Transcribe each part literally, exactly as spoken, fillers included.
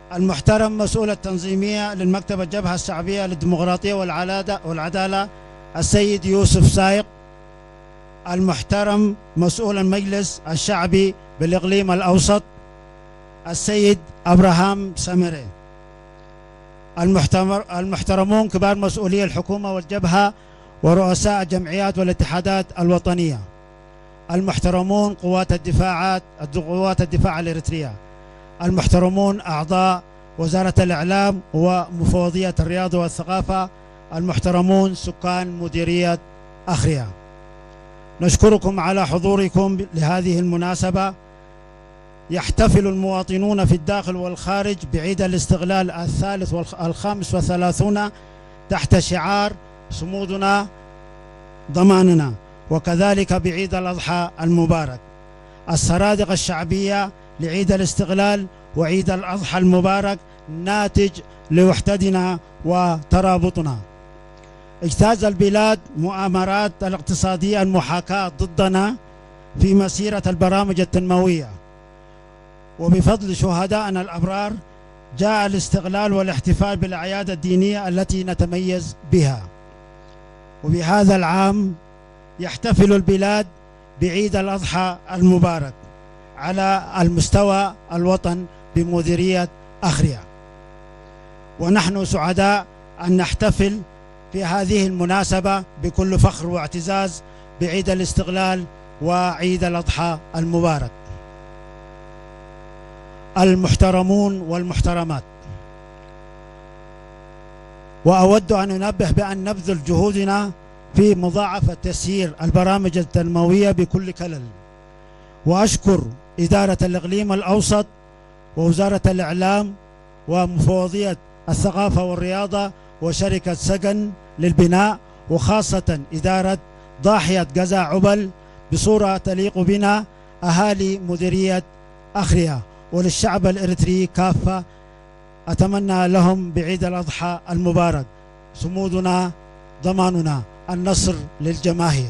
المحترم مسؤول التنظيمية للمكتب الجبهة الشعبية للديمقراطية والعدالة السيد يوسف سايق. المحترم مسؤول المجلس الشعبي بالإقليم الأوسط السيد أبراهام سمري. المحترمون كبار مسؤولي الحكومة والجبهة ورؤساء الجمعيات والاتحادات الوطنية. المحترمون قوات الدفاعات قوات الدفاع الإريترية. المحترمون أعضاء وزارة الإعلام ومفوضية الرياضة والثقافة. المحترمون سكان مديرية أخريا، نشكركم على حضوركم لهذه المناسبة. يحتفل المواطنون في الداخل والخارج بعيد الاستقلال الثالث والخامس والثلاثون تحت شعار صمودنا ضماننا، وكذلك بعيد الأضحى المبارك. السرادق الشعبية لعيد الاستقلال وعيد الأضحى المبارك ناتج لوحدتنا وترابطنا. اجتاز البلاد مؤامرات الاقتصادية المحاكاة ضدنا في مسيرة البرامج التنموية، وبفضل شهدائنا الأبرار جاء الاستقلال والاحتفال بالأعياد الدينية التي نتميز بها. وبهذا العام يحتفل البلاد بعيد الأضحى المبارك على المستوى الوطن بمديرية أخريا، ونحن سعداء أن نحتفل في هذه المناسبة بكل فخر واعتزاز بعيد الاستقلال وعيد الأضحى المبارك. المحترمون والمحترمات، وأود أن أنبه بأن نبذل جهودنا في مضاعفة تسيير البرامج التنموية بكل كلل، وأشكر إدارة الإقليم الأوسط ووزارة الإعلام ومفوضية الثقافة والرياضة وشركة سكن للبناء، وخاصة إدارة ضاحية جزا عبل بصورة تليق بنا أهالي مديرية أخريا، وللشعب الإريتري كافة أتمنى لهم بعيد الأضحى المبارك. صمودنا ضماننا، النصر للجماهير.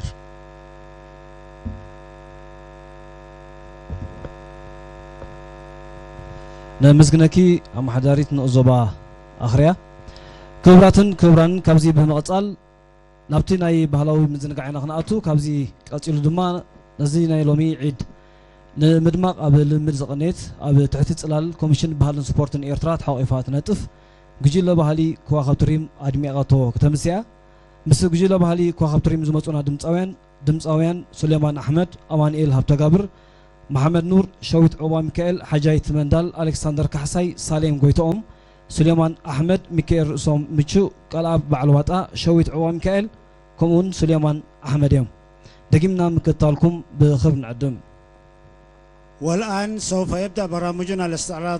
نمزجنكي أم حداريت نقزبا أخريا كبراتن كبران كابزي بمقصال نبتي ناي بهلاوي مزنقعنا خناتو كابزي قصيلو دما نزي ناي لومي عيد نمدماق قبل مدزقنيت اب تحت صلال كوميشن بهالن سبورتن ايرترا تحقيفات نطف جيلا بهالي كواخبتريم ادميقاتو كتمسيا مس جيلا بهالي كواخبتريم زمصونا دمصاويان دمصاويان سليمان احمد امانئيل هبتغابر محمد نور شويت عوبا ميكائيل حجايت مندال الكسندر كحساي سالم غويتوم سليمان احمد ميكائيل رسوم مچو قلاب بعلواطا شويت عوبا ميكائيل كمون سليمان احمد يوم دقيمنا مكتالكم بخبر نعدم. والآن سوف يبدأ برامجنا الاستعراض